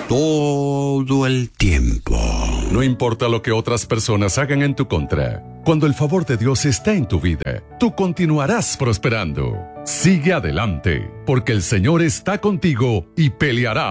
todo el tiempo. No importa lo que otras personas hagan en tu contra, cuando el favor de Dios está en tu vida, tú continuarás prosperando. Sigue adelante, porque el Señor está contigo y peleará